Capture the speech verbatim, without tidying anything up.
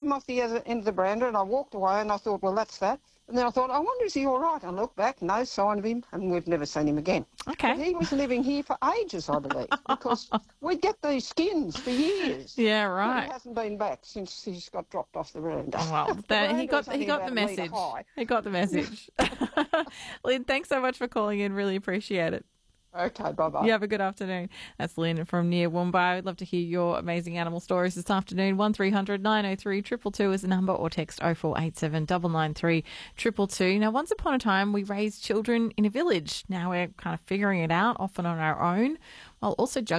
him off the other end of the veranda and I walked away and I thought, well, that's that. And then I thought, I wonder, is he all right? And I looked back, no sign of him, and we've never seen him again. Okay. But he was living here for ages, I believe, because we'd get these skins for years. Yeah, But right. he hasn't been back since he's got dropped off the veranda. Well, The that, he veranda got was he only got about the a metre message. high. He got the message. Lynn, thanks so much for calling in. Really appreciate it. Okay, bye-bye. You have a good afternoon. That's Lynn from near Woomba. I'd love to hear your amazing animal stories this afternoon. one three hundred nine oh three two two two is the number, or text oh four eight seven nine nine three two two two. Now, once upon a time, we raised children in a village. Now we're kind of figuring it out, often on our own, while also juggling